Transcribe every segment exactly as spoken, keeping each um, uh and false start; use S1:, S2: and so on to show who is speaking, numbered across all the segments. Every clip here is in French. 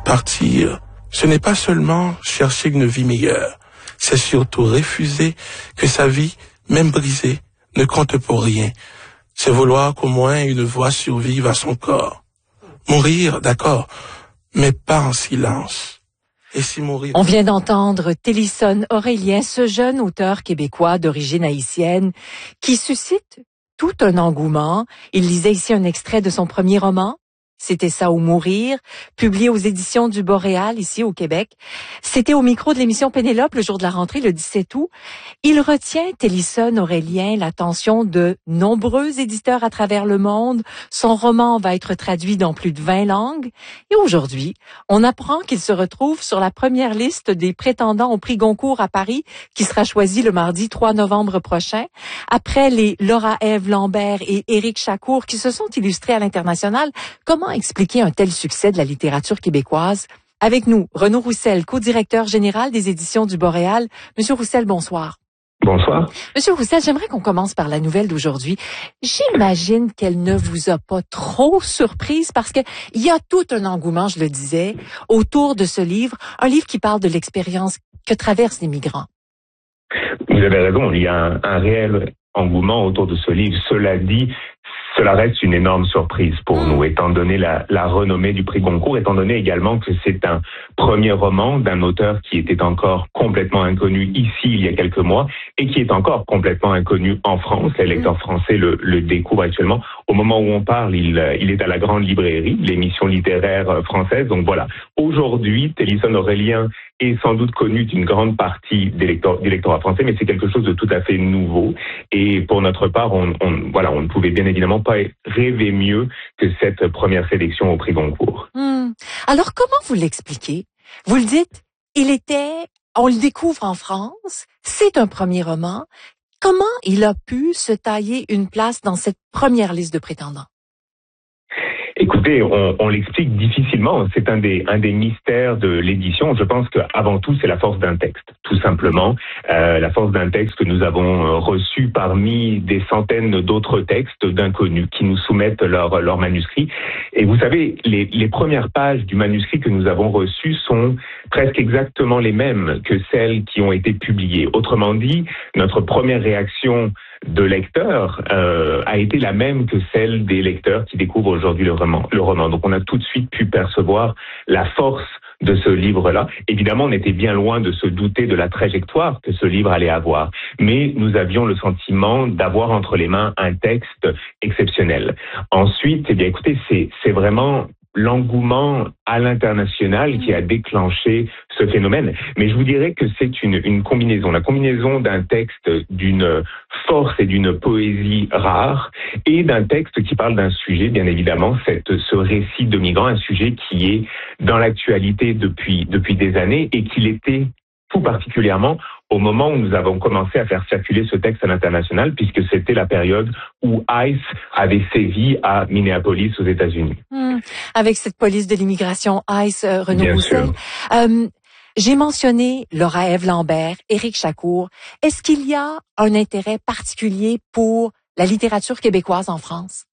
S1: Partir, ce n'est pas seulement chercher une vie meilleure, c'est surtout refuser que sa vie, même brisée, ne compte pour rien. C'est vouloir qu'au moins une voix survive à son corps. Mourir, d'accord, mais pas en silence. Et si mourir...
S2: On vient d'entendre Télisson Aurélien, ce jeune auteur québécois d'origine haïtienne, qui suscite tout un engouement. Il lisait ici un extrait de son premier roman, C'était ça ou mourir, publié aux éditions du Boréal, ici au Québec. C'était au micro de l'émission Pénélope le jour de la rentrée, le dix-sept août. Il retient, Télisson Aurélien, l'attention de nombreux éditeurs à travers le monde. Son roman va être traduit dans plus de vingt langues. Et aujourd'hui, on apprend qu'il se retrouve sur la première liste des prétendants au prix Goncourt à Paris, qui sera choisi le mardi trois novembre prochain. Après les Laura-Ève Lambert et Éric Chacour, qui se sont illustrés à l'international, comment expliquer un tel succès de la littérature québécoise? Avec nous, Renaud Roussel, co-directeur général des éditions du Boréal. Monsieur Roussel, bonsoir.
S3: Bonsoir.
S2: Monsieur Roussel, j'aimerais qu'on commence par la nouvelle d'aujourd'hui. J'imagine qu'elle ne vous a pas trop surprise parce que il y a tout un engouement, je le disais, autour de ce livre, un livre qui parle de l'expérience que traversent les migrants.
S3: Vous avez raison, il y a un, un réel engouement autour de ce livre. Cela dit, cela reste une énorme surprise pour nous, étant donné la, la renommée du prix Goncourt, étant donné également que c'est un premier roman d'un auteur qui était encore complètement inconnu ici il y a quelques mois et qui est encore complètement inconnu en France. Les lecteurs français le, le découvrent actuellement. Au moment où on parle, il, il est à la Grande Librairie, l'émission littéraire française. Donc voilà, aujourd'hui, Télisson Aurélien est sans doute connu d'une grande partie des lecteurs, du lectorat français, mais c'est quelque chose de tout à fait nouveau. Et pour notre part, on, on, voilà, on ne pouvait bien évidemment pas rêver mieux que cette première sélection au prix Goncourt.
S2: Hum. Alors, comment vous l'expliquez? Vous le dites, il était, on le découvre en France, c'est un premier roman. Comment il a pu se tailler une place dans cette première liste de prétendants?
S3: Écoutez, on, on l'explique difficilement. C'est un des, un des mystères de l'édition. Je pense qu'avant tout, c'est la force d'un texte, tout simplement. Euh, la force d'un texte que nous avons reçu parmi des centaines d'autres textes d'inconnus qui nous soumettent leur, leur manuscrit. Et vous savez, les, les premières pages du manuscrit que nous avons reçues sont presque exactement les mêmes que celles qui ont été publiées. Autrement dit, notre première réaction de lecteurs euh, a été la même que celle des lecteurs qui découvrent aujourd'hui le roman, le roman. Donc on a tout de suite pu percevoir la force de ce livre-là. Évidemment, on était bien loin de se douter de la trajectoire que ce livre allait avoir, mais nous avions le sentiment d'avoir entre les mains un texte exceptionnel. Ensuite, eh bien, écoutez, c'est, c'est vraiment l'engouement à l'international qui a déclenché ce phénomène. Mais je vous dirais que c'est une, une combinaison, la combinaison d'un texte d'une force et d'une poésie rare et d'un texte qui parle d'un sujet, bien évidemment, cette, ce récit de migrants, un sujet qui est dans l'actualité depuis, depuis des années et qui l'était tout particulièrement au moment où nous avons commencé à faire circuler ce texte à l'international, puisque c'était la période où ICE avait sévi à Minneapolis aux États-Unis.
S2: Hum. Avec cette police de l'immigration ICE, euh, Renaud
S3: Bien
S2: Roussel.
S3: sûr.
S2: Euh, j'ai mentionné Laura-Ève Lambert, Éric Chacour. Est-ce qu'il y a un intérêt particulier pour la littérature québécoise en France?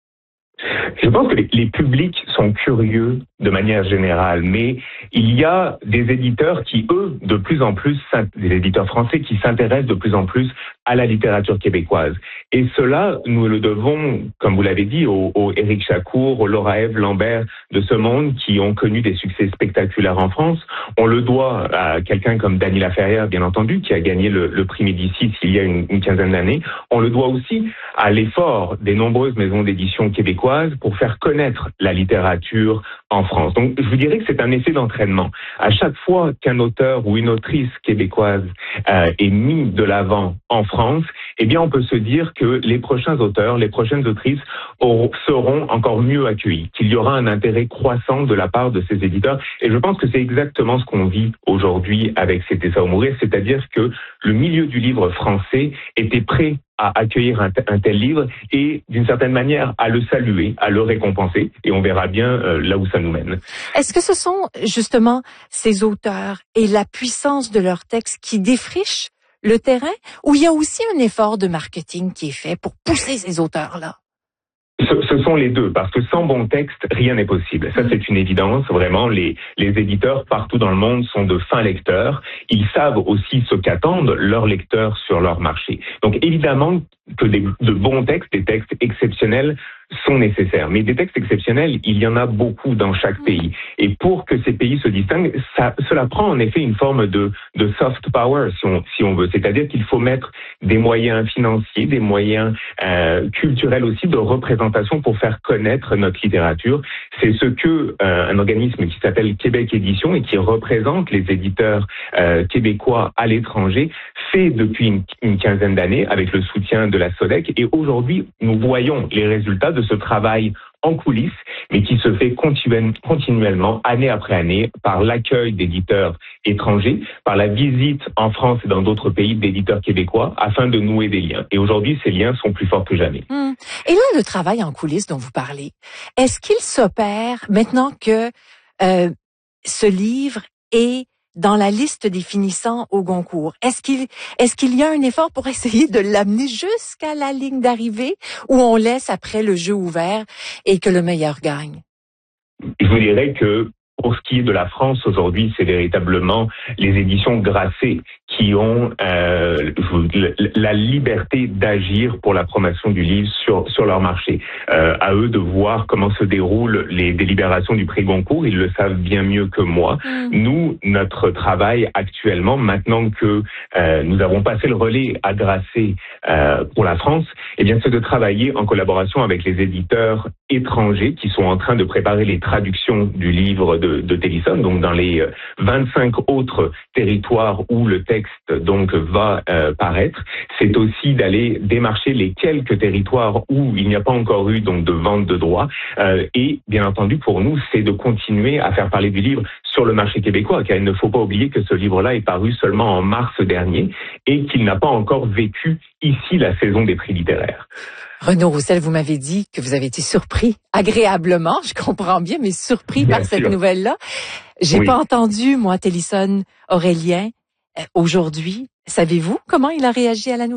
S3: Je pense que les, les publics sont curieux de manière générale, mais il y a des éditeurs qui, eux, de plus en plus, des éditeurs français qui s'intéressent de plus en plus à la littérature québécoise. Et cela, nous le devons, comme vous l'avez dit, au, au Éric Chacour, au Laura-Ève Lambert de ce monde qui ont connu des succès spectaculaires en France. On le doit à quelqu'un comme Dany Laferrière, bien entendu, qui a gagné le, le prix Médicis il y a une, une quinzaine d'années. On le doit aussi à l'effort des nombreuses maisons d'édition québécoises pour faire connaître la littérature en France. Donc, je vous dirais que c'est un essai d'entraînement. À chaque fois qu'un auteur ou une autrice québécoise euh, est mis de l'avant en France, eh bien, on peut se dire que les prochains auteurs, les prochaines autrices auront, seront encore mieux accueillis, qu'il y aura un intérêt croissant de la part de ces éditeurs. Et je pense que c'est exactement ce qu'on vit aujourd'hui avec C'était ça ou mourir, c'est-à-dire que le milieu du livre français était prêt à accueillir un, un tel livre et, d'une certaine manière, à le saluer, à le récompenser. Et on verra bien euh, là où ça nous mène.
S2: Est-ce que ce sont justement ces auteurs et la puissance de leurs textes qui défrichent le terrain, ou il y a aussi un effort de marketing qui est fait pour pousser ces auteurs-là?
S3: Ce, ce sont les deux, parce que sans bon texte, rien n'est possible. Ça, c'est une évidence. Vraiment, les, les éditeurs partout dans le monde sont de fins lecteurs. Ils savent aussi ce qu'attendent leurs lecteurs sur leur marché. Donc, évidemment que des, de bons textes, des textes exceptionnels, sont nécessaires. Mais des textes exceptionnels, il y en a beaucoup dans chaque pays. Et pour que ces pays se distinguent, ça, cela prend en effet une forme de, de soft power, si on, si on veut. C'est-à-dire qu'il faut mettre des moyens financiers, des moyens euh, culturels aussi de représentation pour faire connaître notre littérature. C'est ce que euh, un organisme qui s'appelle Québec Éditions et qui représente les éditeurs euh, québécois à l'étranger fait depuis une, une quinzaine d'années avec le soutien de la SODEC. Et aujourd'hui, nous voyons les résultats de ce travail en coulisses, mais qui se fait continuellement, année après année, par l'accueil d'éditeurs étrangers, par la visite en France et dans d'autres pays d'éditeurs québécois, afin de nouer des liens. Et aujourd'hui, ces liens sont plus forts que jamais.
S2: Hum. Et là, le travail en coulisses dont vous parlez, est-ce qu'il s'opère maintenant que euh, ce livre est dans la liste des finissants au Goncourt? Est-ce qu'il est-ce qu'il y a un effort pour essayer de l'amener jusqu'à la ligne d'arrivée, ou on laisse après le jeu ouvert et que le meilleur gagne?
S3: Je vous dirais que pour ce qui est de la France aujourd'hui, c'est véritablement les éditions Grasset qui ont euh, la liberté d'agir pour la promotion du livre sur sur leur marché. Euh, à eux de voir comment se déroulent les délibérations du prix Goncourt, ils le savent bien mieux que moi. Mmh. Nous, notre travail actuellement, maintenant que euh, nous avons passé le relais à Grasset euh, pour la France, eh bien, c'est de travailler en collaboration avec les éditeurs étrangers qui sont en train de préparer les traductions du livre de, de Tennyson, donc dans les vingt-cinq autres territoires où le texte donc va euh, paraître. C'est aussi d'aller démarcher les quelques territoires où il n'y a pas encore eu donc de vente de droits. Euh, et bien entendu, pour nous, c'est de continuer à faire parler du livre sur le marché québécois, car il ne faut pas oublier que ce livre-là est paru seulement en mars dernier et qu'il n'a pas encore vécu ici la saison des prix littéraires.
S2: Renaud Roussel, vous m'avez dit que vous avez été surpris, agréablement, je comprends bien, mais surpris
S3: bien
S2: par
S3: sûr.
S2: Cette nouvelle-là. J'ai
S3: oui.
S2: pas entendu, moi, Tennyson Aurélien, euh, aujourd'hui. Savez-vous comment il a réagi à la nouvelle?